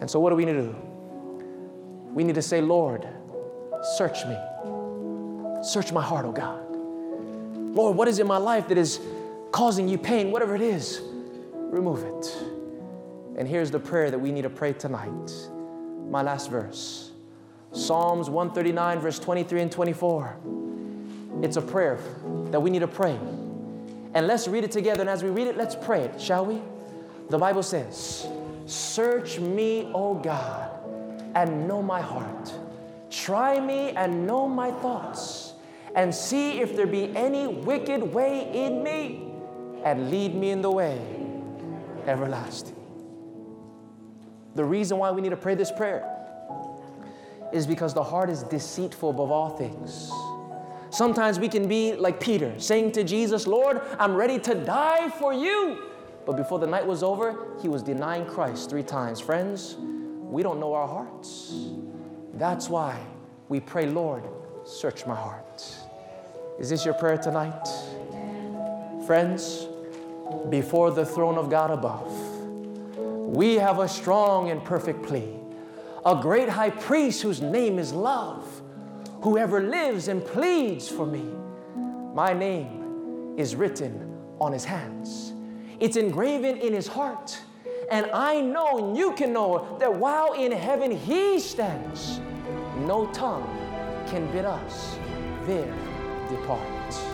And so what do we need to do? We need to say, Lord, search me. Search my heart, oh God. Lord, what is in my life that is causing you pain? Whatever it is, remove it. And here's the prayer that we need to pray tonight. My last verse. Psalms 139, verse 23 and 24. It's a prayer that we need to pray. And let's read it together. And as we read it, let's pray it, shall we? The Bible says, search me, O God, and know my heart. Try me and know my thoughts, and see if there be any wicked way in me, and lead me in the way everlasting. The reason why we need to pray this prayer is because the heart is deceitful above all things. Sometimes we can be like Peter, saying to Jesus, Lord, I'm ready to die for you. But before the night was over, he was denying Christ 3 times. Friends, we don't know our hearts. That's why we pray, Lord, search my heart. Is this your prayer tonight? Friends, before the throne of God above, we have a strong and perfect plea. A great high priest whose name is love, whoever lives and pleads for me. My name is written on his hands. It's engraven in his heart. And I know, and you can know, that while in heaven he stands, no tongue can bid us there depart.